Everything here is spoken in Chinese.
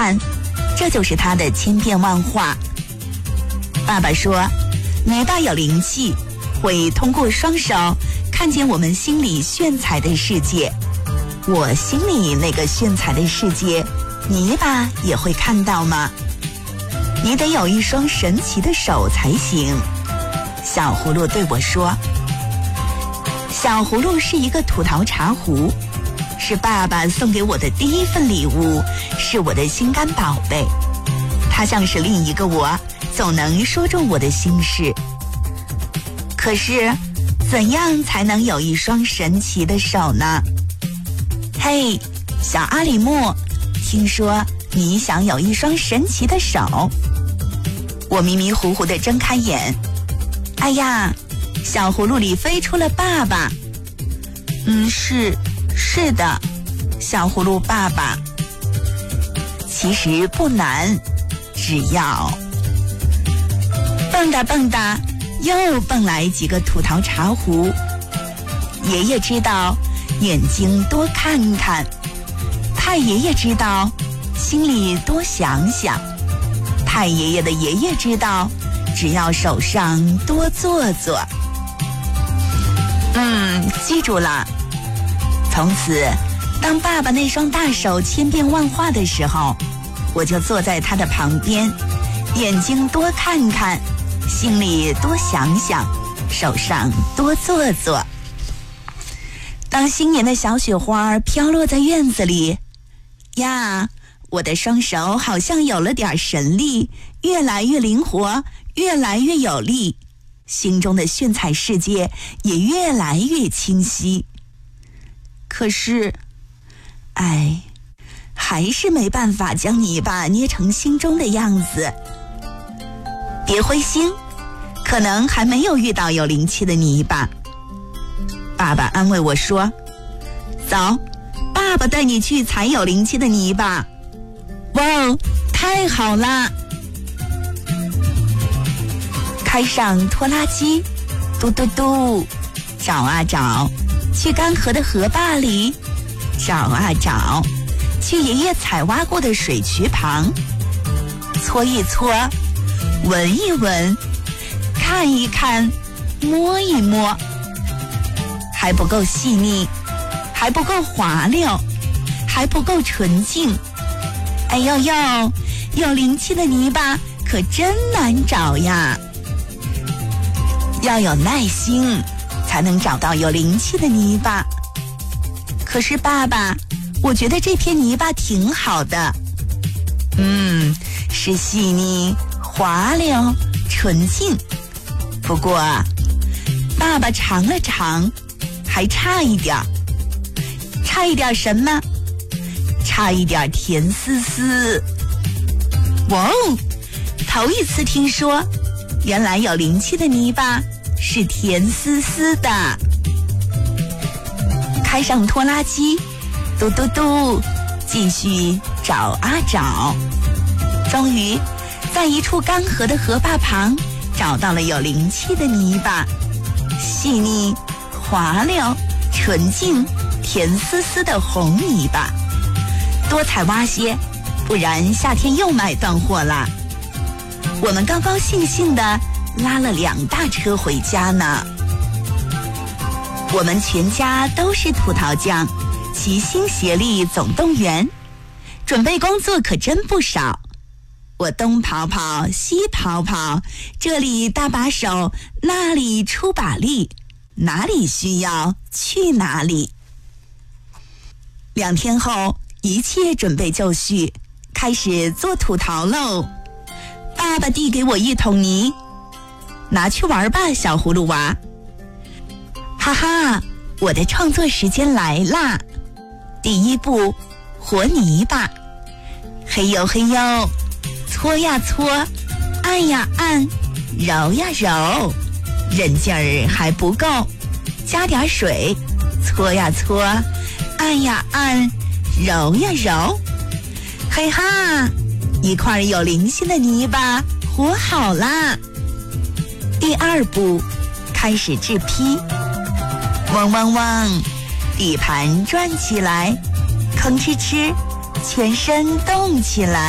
看，这就是他的千变万化。爸爸说，泥巴有灵气，会通过双手看见我们心里炫彩的世界。我心里那个炫彩的世界，泥巴也会看到吗？你得有一双神奇的手才行。小葫芦对我说。小葫芦是一个土陶茶壶，是爸爸送给我的第一份礼物，是我的心肝宝贝。它像是另一个我，总能说中我的心事。可是，怎样才能有一双神奇的手呢？嘿，小阿里木，听说你想有一双神奇的手。我迷迷糊糊地睁开眼，哎呀，小葫芦里飞出了爸爸。是的，小葫芦爸爸。其实不难，只要蹦哒蹦哒，又蹦来几个土陶茶壶。爷爷知道，眼睛多看看；太爷爷知道，心里多想想；太爷爷的爷爷知道，只要手上多做做。记住了。从此，当爸爸那双大手千变万化的时候，我就坐在他的旁边，眼睛多看看，心里多想想，手上多做做。当新年的小雪花飘落在院子里，呀，我的双手好像有了点神力，越来越灵活，越来越有力，心中的炫彩世界也越来越清晰。可是，还是没办法将泥巴捏成心中的样子。别灰心，可能还没有遇到有灵气的泥巴。爸爸安慰我说，走，爸爸带你去采有灵气的泥巴。哇哦，太好啦！开上拖拉机，嘟嘟嘟，找啊找，去干涸的河坝里，找啊找，去爷爷采挖过的水渠旁，搓一搓，闻一闻，看一看，摸一摸。还不够细腻，还不够滑溜，还不够纯净。哎呦呦，有灵气的泥巴可真难找呀！要有耐心，才能找到有灵气的泥巴。可是爸爸，我觉得这片泥巴挺好的。是细腻、滑溜、纯净。不过，爸爸尝了尝，还差一点。差一点什么？差一点甜丝丝。哇哦，头一次听说，原来有灵气的泥巴是甜丝丝的。开上拖拉机，嘟嘟嘟，继续找啊找。终于，在一处干涸的河坝旁，找到了有灵气的泥巴，细腻、滑溜、纯净、甜丝丝的红泥巴。多采挖些，不然夏天又卖断货啦。我们高高兴兴地拉了2大车回家呢。我们全家都是土陶匠，齐心协力总动员，准备工作可真不少。我东跑跑西跑跑，这里搭把手，那里出把力，哪里需要去哪里。2天后，一切准备就绪，开始做土陶喽。爸爸递给我一桶泥，拿去玩吧，小葫芦娃。哈哈，我的创作时间来啦！第一步，和泥巴。嘿呦嘿呦，搓呀搓，按呀按，揉呀揉，韧劲儿还不够，加点水，搓呀搓，按呀按，揉呀揉。嘿哈，一块有灵性的泥巴和好啦。第2步，开始制坯。嗡嗡嗡，底盘转起来，吭哧哧，全身动起来。